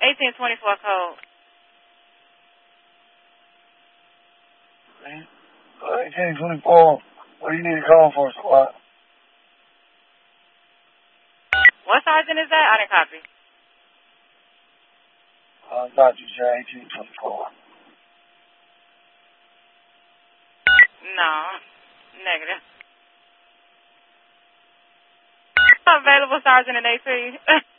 1824 code. 1824. What do you need to call for, squad? What sergeant is that? I didn't copy. I thought you said 1824. No. Negative. Available sergeant in AP.